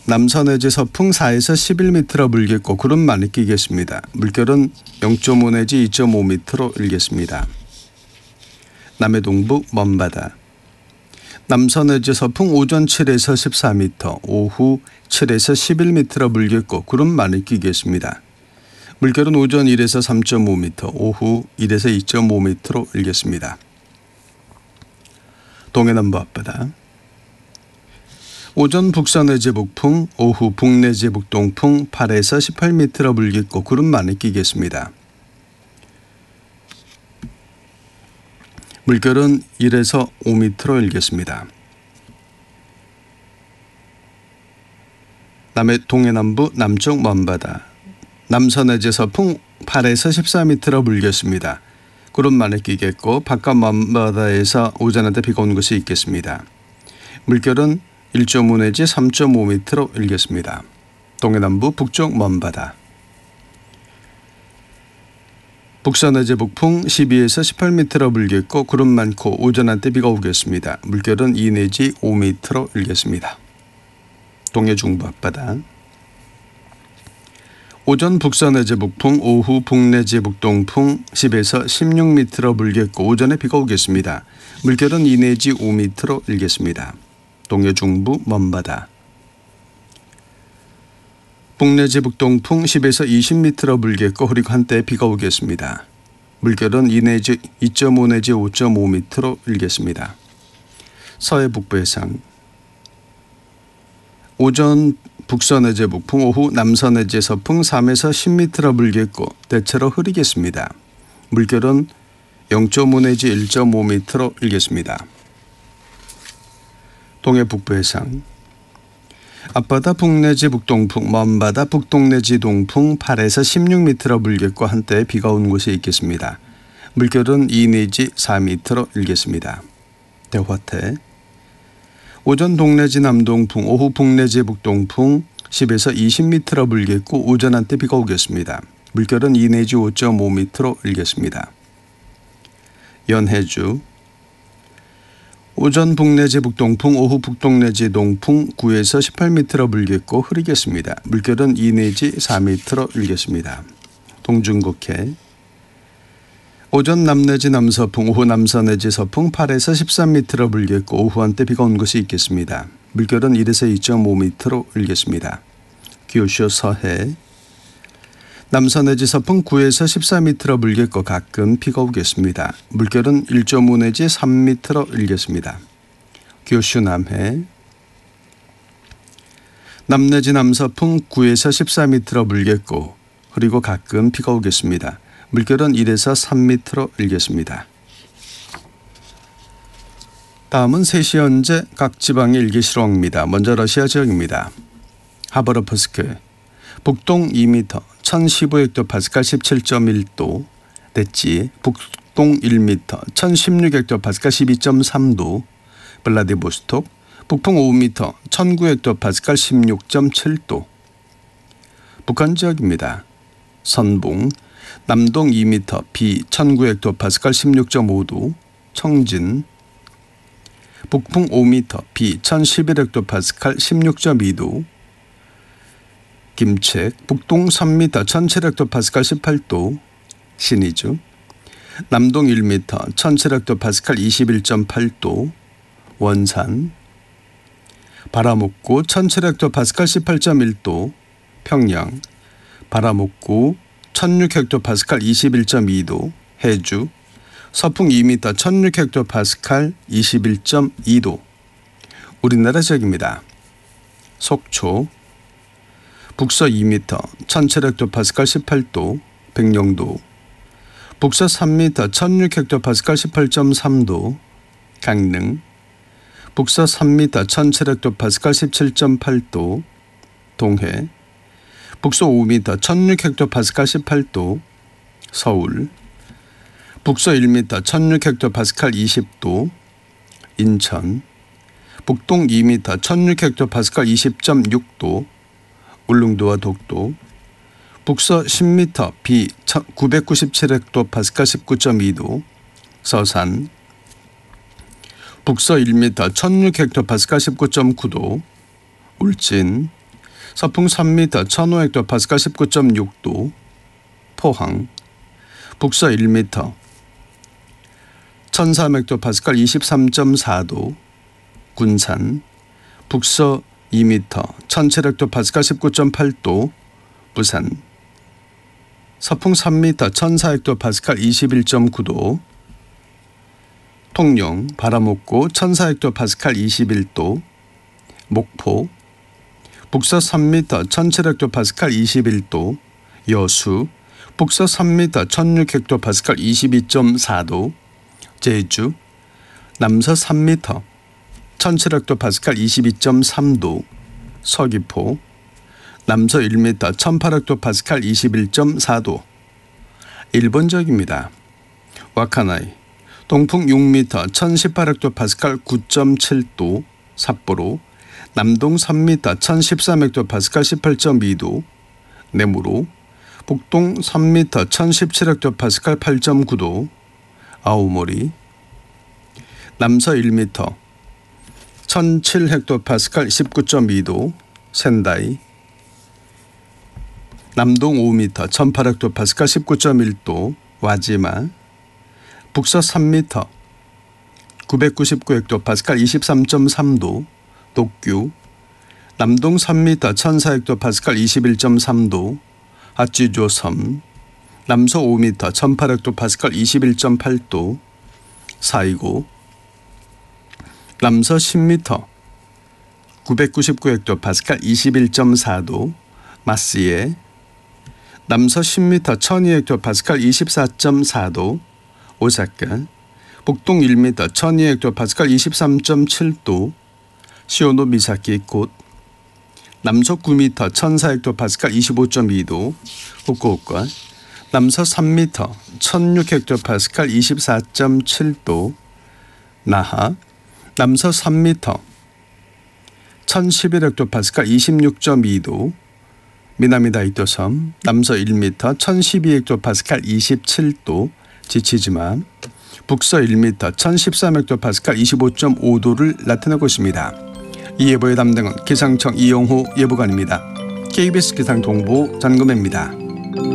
남서 내지 서풍 4에서 11m로 불겠고 구름 많이 끼겠습니다. 물결은 0.5 내지 2.5m로 일겠습니다. 남해 동부 먼바다. 남서 내지 서풍 오전 7에서 14m, 오후 7에서 11m로 불겠고 구름 많이 끼겠습니다. 물결은 오전 1에서 3.5m, 오후 1에서 2.5m로 일겠습니다. 동해남부 앞바다. 오전 북서 내지 북풍, 오후 북 내지 북동풍 8에서 18m로 불겠고 구름 많이 끼겠습니다. 물결은 1에서 5m로 일겠습니다. 남해 동해남부 남쪽 먼바다. 남서 내지 서풍 8에서 14m로 불겠습니다. 구름 많이 끼겠고 바깥 먼바다에서 오전한테 비가 온 곳이 있겠습니다. 물결은 1.5 내지 3.5m로 일겠습니다. 동해남부 북쪽 먼바다. 북서 내지 북풍 12에서 18m로 불겠고 구름 많고 오전 한때 비가 오겠습니다. 물결은 2 내지 5m로 일겠습니다. 동해 중부 앞바다. 오전 북서 내지 북풍, 오후 북 내지 북동풍 10에서 16m로 불겠고 오전에 비가 오겠습니다. 물결은 2 내지 5m로 일겠습니다. 동해 중부 먼바다. 북 내지 북동풍 10에서 20m로 불겠고 흐리고 한때 비가 오겠습니다. 물결은 2 내지 2.5 내지 5.5m로 일겠습니다. 서해 북부 해상. 오전 북서 내지 북풍, 오후 남서 내지 서풍 3에서 10m로 불겠고 대체로 흐리겠습니다. 물결은 0.5 내지 1.5m로 일겠습니다. 동해 북부 해상. 앞바다 북 내지 북동풍, 먼바다 북동 내지 동풍 8에서 16m로 불겠고 한때 비가 온 곳이 있겠습니다. 물결은 2 내지 4m로 일겠습니다. 대화태. 오전 동 내지 남동풍, 오후 북 내지 북동풍 10에서 20m로 불겠고 오전 한때 비가 오겠습니다. 물결은 2 내지 5.5m로 일겠습니다. 연해주. 오전 북 내지 북동풍, 오후 북동 내지 동풍 9에서 18m로 불겠고 흐리겠습니다. 물결은 2 내지 4m로 일겠습니다. 동중국해. 오전 남 내지 남서풍, 오후 남서 내지 서풍 8에서 13m로 불겠고 오후 한때 비가 온 곳이 있겠습니다. 물결은 1에서 2.5m로 일겠습니다. 규슈 서해. 남서 내지 서풍 9에서 14m로 불겠고 가끔 비가 오겠습니다. 물결은 1.5 내지 3m로 일겠습니다. 규슈 남해. 남 내지 남서풍 9에서 14m로 불겠고 그리고 가끔 비가 오겠습니다. 물결은 1에서 3m로 일겠습니다. 다음은 3시 현재 각 지방의 일기실황입니다. 먼저 러시아 지역입니다. 하버로프스크. 북동 2m 1015헥토파스칼 17.1도 대치. 북동 1m 1016헥토파스칼 12.3도 블라디보스톡. 북풍 5m 1009헥토파스칼 16.7도. 북한 지역입니다. 선봉. 남동 2m 비 1009헥토파스칼 16.5도 청진. 북풍 5m 비 1011헥토파스칼 16.2도 김책. 북동 3m 1007헥토파스칼 18도 신의주. 남동 1m 1007헥토파스칼 21.8도 원산. 바람옥구 1007헥토파스칼 18.1도 평양. 바람옥구 1006헥토파스칼 21.2도 해주. 서풍 2m 1006헥토파스칼 21.2도 우리나라 지역입니다. 속초. 북서 2m 1007헥토파스칼 18도 백령도. 북서 3m 1006헥토파스칼 18.3도 강릉. 북서 3m 1007헥토파스칼 17.8도 동해. 북서 5m 1006헥토파스칼 18도 서울. 북서 1m 1006헥토파스칼 20도 인천. 북동 2m 1006헥토파스칼 20.6도 울릉도와 독도. 북서 10m 비 997헥토파스칼 19.2도 서산. 북서 1m 1006헥토파스칼 19.9도 울진. 서풍 3m 1500헥토파스칼 19.6도 포항, 북서 1m 1400헥토파스칼 23.4도 군산, 북서 2m 1700헥토파스칼 19.8도 부산, 서풍 3m 1400헥토파스칼 21.9도 통영 바람옥고 1400헥토파스칼 21도 목포, 북서 3m 1700헥토파스칼 21도 여수, 북서 3m 1600헥토파스칼 22.4도 제주, 남서 3m 1700헥토파스칼 22.3도 서귀포, 남서 1m 1800헥토파스칼 21.4도 일본적입니다. 와카나이 동풍 6m 1018헥토파스칼 9.7도 삿포로, 남동 3m 1013헥토파스칼 18.2도 내무로, 북동 3m 1017헥토파스칼 8.9도 아오모리, 남서 1m 1007헥토파스칼 19.2도 센다이, 남동 5m 1008헥토파스칼 19.1도 와지마, 북서 3m 999헥토파스칼 23.3도 도쿄, 남동 3m 1004헥토파스칼 21.3도 하치조 섬, 남서 5m 1008헥토파스칼 21.8도 사이고, 남서 10m 999헥토파스칼 21.4도 마시에, 남서 10m 1200헥토파스칼 24.4도 오사카, 북동 1m 1200헥토파스칼 23.7도 시오노 미사키 곧, 남서 9m 1004헥토파스칼 25.2도 후쿠오카, 남서 3m 1006헥토파스칼 24.7도 나하, 남서 3m 1011헥토파스칼 26.2도 미나미다이토섬, 남서 1m 1012헥토파스칼 27도 지치지마, 북서 1m 1013헥토파스칼 25.5도를 나타내고 있습니다. 이 예보의 담당은 기상청 이용호 예보관입니다. KBS 기상정보 전금혜입니다.